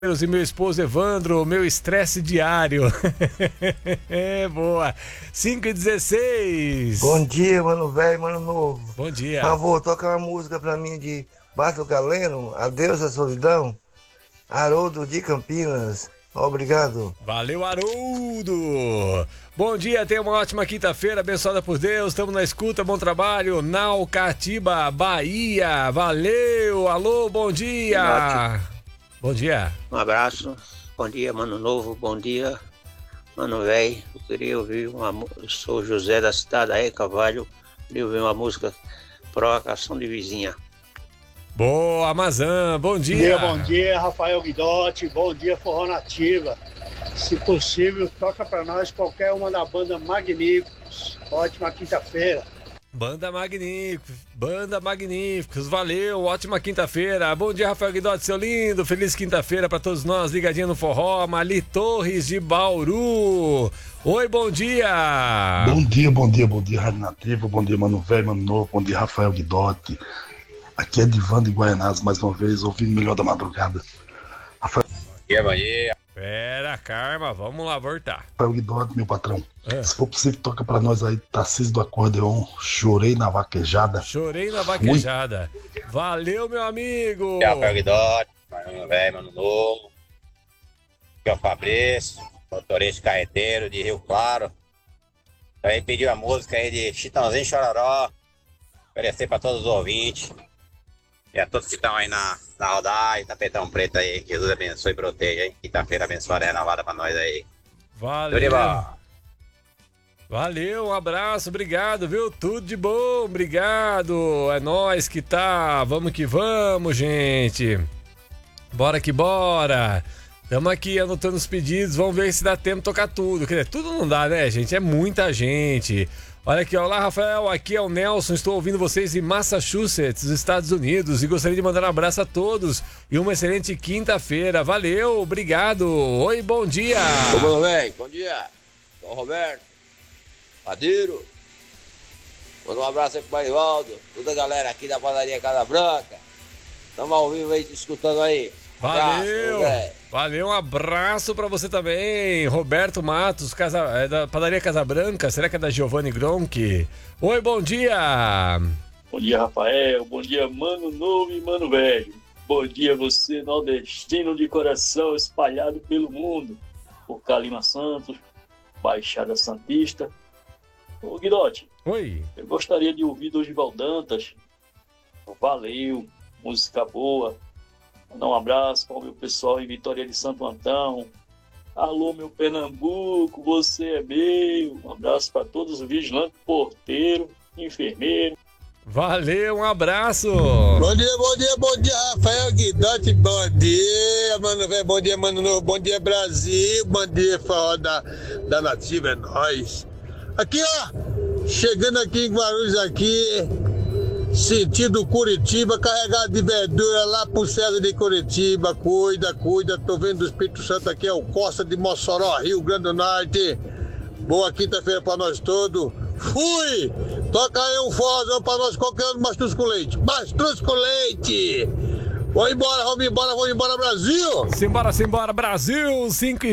E meu esposo Evandro, meu estresse diário. Boa. 5h16. Bom dia, mano velho, mano novo. Bom dia. Por favor, toca uma música pra mim de Bato Galeno, Adeus à Solidão, Haroldo de Campinas. Obrigado. Valeu, Haroldo. Bom dia, tenha uma ótima quinta-feira, abençoada por Deus. Estamos na escuta, bom trabalho. Naucatiba, Bahia. Valeu, alô, bom dia. Bom dia. Um abraço. Bom dia, mano novo. Bom dia, mano velho. Eu queria ouvir eu sou o José da cidade aí, Cavalho. Queria ouvir uma música Provocação de Vizinha. Boa, Amazã. Bom dia. Bom dia, Rafael Guidotti. Bom dia, Forró Nativa. Se possível, toca pra nós qualquer uma da banda Magníficos. Ótima quinta-feira. Banda Magníficos, valeu, ótima quinta-feira. Bom dia, Rafael Guidotti, seu lindo, feliz quinta-feira pra todos nós, ligadinha no forró. Mali Torres de Bauru. Oi, bom dia. Bom dia, Rádio Nativa, bom dia, mano velho, mano novo, bom dia, Rafael Guidotti. Aqui é Divan de Guaianazes, mais uma vez, ouvindo Melhor da Madrugada. Rafael... Bom dia. Pera, Karma, vamos lá voltar. Rafael Guidotti, meu patrão. Se for possível, toca pra nós aí, Tarcísio do Acordeon, Chorei na Vaquejada. Valeu, meu amigo. Rafael Guidotti, mano velho, mano novo. Aqui é o Fabrício, motorista carreteiro de Rio Claro. Aí pediu a música aí de Chitãozinho Chororó. Oferecer pra todos os ouvintes. E a todos que estão aí na rodagem, Tapetão Preto aí, que Jesus abençoe e proteja, hein? Quinta-feira abençoada e renovada pra nós aí. Valeu, um abraço, obrigado, viu? Tudo de bom, obrigado. É nós que tá, vamos que vamos, gente. Bora que bora. Estamos aqui anotando os pedidos, vamos ver se dá tempo de tocar tudo. Quer dizer, tudo não dá, né, gente? É muita gente. Olha aqui, olá Rafael, aqui é o Nelson, estou ouvindo vocês em Massachusetts, Estados Unidos, e gostaria de mandar um abraço a todos e uma excelente quinta-feira. Valeu, obrigado. Oi, bom dia. Ô, mano, velho, bom dia. Sou o Roberto, Padeiro. Manda um abraço aí pro Marivaldo, toda a galera aqui da padaria Casa Branca. Estamos ao vivo aí, escutando aí. Valeu, um abraço pra você também, Roberto Matos, é da padaria Casa Branca, será que é da Giovanni Gronchi? Oi, bom dia! Bom dia, Rafael, bom dia, mano novo e mano velho, bom dia você, nordestino de coração espalhado pelo mundo, por Calima Santos, Baixada Santista. Ô Guidotti, oi. Eu gostaria de ouvir Dorival Dantas, valeu, música boa. Mandar um abraço para o meu pessoal em Vitória de Santo Antão. Alô, meu Pernambuco, você é meu. Um abraço para todos os vigilantes, porteiro, enfermeiro. Valeu, um abraço. Bom dia, Rafael Guidotti. Bom dia, mano velho. Bom dia, mano novo. Bom dia, Brasil. Bom dia, forró da Nativa, é nóis. Aqui, ó, chegando aqui em Guarulhos, aqui, sentido Curitiba, carregado de verdura lá pro César de Curitiba. Cuida. Tô vendo o Espírito Santo aqui, é o Costa de Mossoró, Rio Grande do Norte. Boa quinta-feira pra nós todos. Fui! Toca aí um forrozão pra nós, qualquer ano, Mastruz com leite. Mastruz com leite! Vamos embora, Brasil! Simbora, Brasil,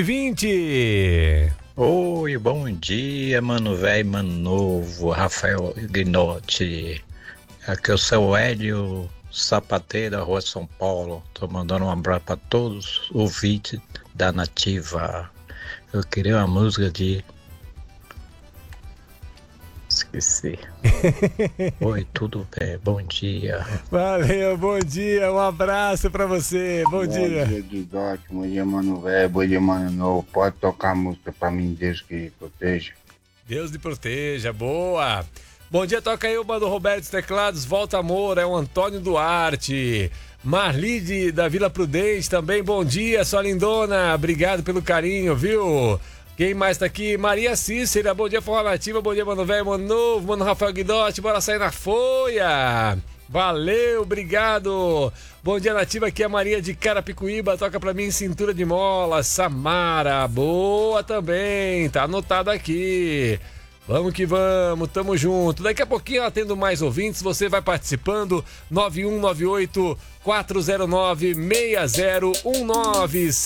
5h20. Oi, bom dia, mano velho, mano novo, Rafael Guidotti. Aqui é o seu Hélio Sapateiro, da Rua São Paulo. Tô mandando um abraço para todos os ouvintes da Nativa. Eu queria uma música de... Esqueci. Oi, tudo bem? Bom dia. Valeu, bom dia, um abraço pra você, bom dia. Bom dia, Guidotti, bom dia, mano velho, bom dia, mano novo. Pode tocar a música pra mim, Deus que proteja. Deus lhe proteja, boa. Bom dia, toca aí o Mano Roberto dos Teclados, Volta Amor, é o Antônio Duarte. Marlide da Vila Prudente também, bom dia, sua lindona, obrigado pelo carinho, viu? Quem mais tá aqui? Maria Cícera, bom dia, Forró Nativa, bom dia, mano velho, mano novo, mano Rafael Guidotti, bora sair na folha. Valeu, obrigado. Bom dia, Nativa, aqui é a Maria de Carapicuíba, toca pra mim Cintura de Mola, Samara, boa também, tá anotado aqui. Vamos que vamos, tamo junto. Daqui a pouquinho, atendo mais ouvintes, você vai participando. 9198-409-6019.